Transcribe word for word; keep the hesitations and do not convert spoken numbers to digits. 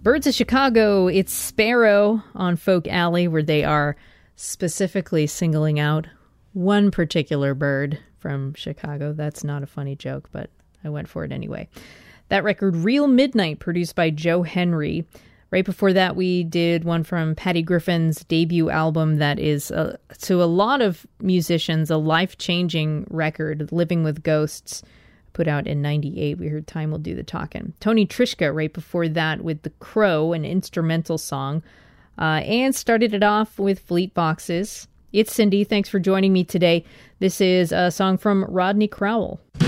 Birds of Chicago, it's Sparrow on Folk Alley, where they are specifically singling out one particular bird from Chicago. That's not a funny joke, but I went for it anyway. That record, Real Midnight, produced by Joe Henry. Right before that, we did one from Patty Griffin's debut album that is, uh, to a lot of musicians, a life-changing record, Living with Ghosts, put out in ninety-eight. We heard Time Will Do the Talkin'. Tony Trischka right before that with The Crow, an instrumental song, uh, and started it off with Fleet Foxes. It's Cindy. Thanks for joining me today. This is a song from Rodney Crowell.